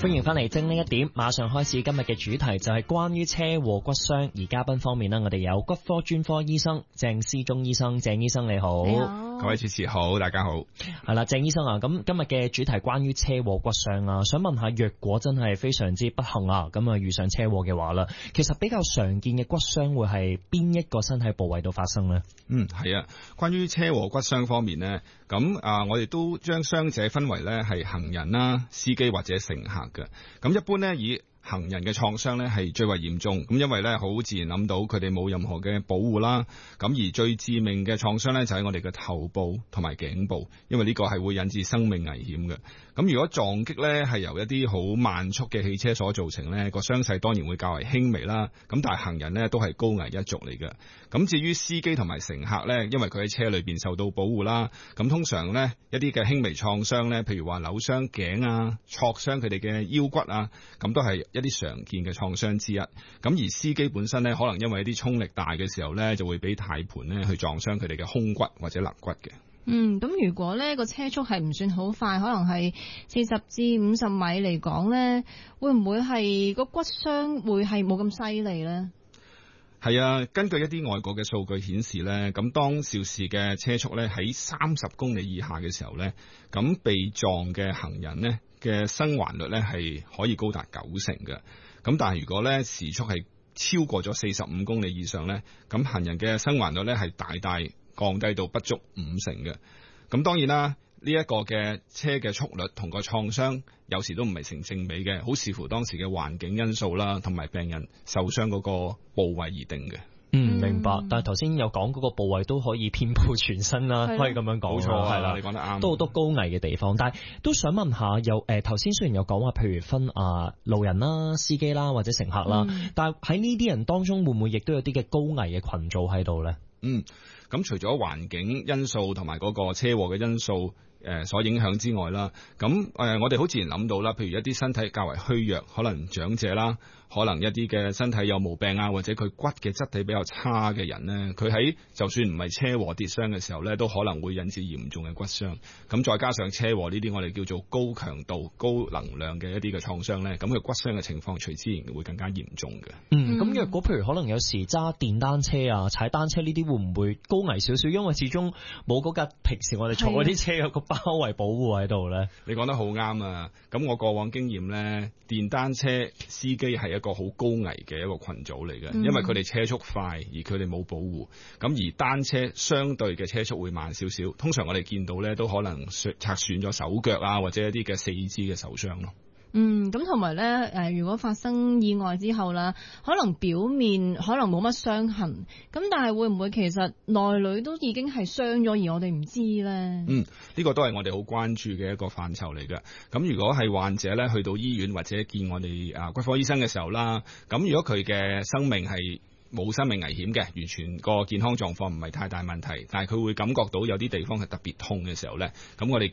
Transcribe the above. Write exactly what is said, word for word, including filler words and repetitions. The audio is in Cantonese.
歡迎翻嚟精靈一點，馬上開始今日嘅主題就係關於車禍骨傷。而嘉賓方面呢，我哋有骨科專科醫生鄭思忠醫生，鄭醫生你好。 你好，各位主持好，大家好。 係啦，鄭醫生啊，咁今日嘅主題關於車禍骨傷啊，想問下，若果真係非常之不幸啊，咁啊遇上車禍嘅話啦，其實比較常見嘅骨傷會係邊一個身體部位度發生呢？ 嗯，係啊，關於車禍骨傷方面呢，咁啊，我哋都將傷者分為呢係行人啦、司機或者乘客嘅。咁一般呢，以行人嘅創傷呢係最為嚴重，咁因為呢好自然諗到佢哋冇任何嘅保護啦，咁而最致命嘅創傷呢就喺我哋嘅頭部同埋頸部，因為呢個係會引致生命危險嘅。咁如果撞擊呢係由一啲好慢速嘅汽車所造成呢，個傷勢當然會較為輕微啦。咁但係行人呢都係高危一族嚟嘅。咁至於司機同埋乘客呢，因為佢喺車裏邊受到保護啦，咁通常呢一啲嘅輕微創傷呢，譬如話扭傷頸啊、挫傷佢哋嘅腰骨啊，咁都係一啲常見嘅創傷之一。咁而司機本身呢，可能因為一啲衝力大嘅時候呢，就會俾軚盤呢去撞傷佢哋嘅胸骨或者肋骨嘅。 嗯，咁如果呢個車速係唔算好快，可能係四十至五十米嚟講呢，會唔會係個骨傷會係冇咁犀利呢？ 係啊，根據一啲外國嘅數據顯示呢，咁當肇事嘅車速呢喺三十公里以下嘅時候呢，咁被撞嘅行人呢嘅生還率呢係可以高達九成嘅。咁但係如果呢時速係超過咗四十五公里以上呢，咁行人嘅生還率呢係大大降低到不足五成嘅。咁當然啦，呢一個嘅車嘅速率同個創傷有時都唔係成正比嘅，好視乎當時嘅環境因素啦，同埋病人受傷嗰個部位而定嘅。 嗯，明白。但係頭先有講嗰個部位都可以遍佈全身啦，可以咁樣講。 冇錯，係啦，你講得啱。 都好多高危嘅地方，但係都想問下，有誒頭先雖然有講話，譬如分啊路人啦、司機啦或者乘客啦，嗯、但係喺呢啲人當中，會唔會亦都有啲嘅高危嘅群組喺度咧？ 嗯，咁除咗環境因素同埋嗰個車禍嘅因素誒所影響之外啦，咁誒我哋好自然諗到啦，譬如一啲身體較為虛弱，可能長者啦，可能一啲嘅身體有毛病啊，或者佢骨嘅質地比較差嘅人呢，佢喺就算唔係車禍跌傷嘅時候呢，都可能會引致嚴重嘅骨傷。咁再加上車禍呢啲我哋叫做高強度、高能量嘅一啲嘅創傷呢，咁佢骨傷嘅情況隨之然會更加嚴重嘅。 嗯，咁若果譬如可能有時揸電單車啊、踩單車呢啲，會唔會高危少少？因為始終冇嗰架平時我哋坐嗰啲車有個包圍保護喺度呢。 你講得好啱啊！咁我過往經驗呢，電單車司機係一個好高危嘅一個群組嚟嘅，嗯、因為佢哋車速快，而佢哋冇保護。咁而單車相對嘅車速會慢少少，通常我哋見到呢都可能拆損咗手腳啊，或者一啲嘅四肢嘅受傷咯。 嗯，咁同埋咧，誒，如果發生意外之後啦，可能表面可能冇乜傷痕，咁但係會唔會其實內裏都已經係傷咗，而我哋唔知咧？ 嗯，呢個都係我哋好關注嘅一個範疇嚟嘅。咁如果係患者咧去到醫院或者見我哋啊骨科醫生嘅時候啦，咁如果佢嘅生命係冇生命危險嘅，完全個健康狀況唔係太大問題，但係佢會感覺到有啲地方係特別痛嘅時候呢，咁我哋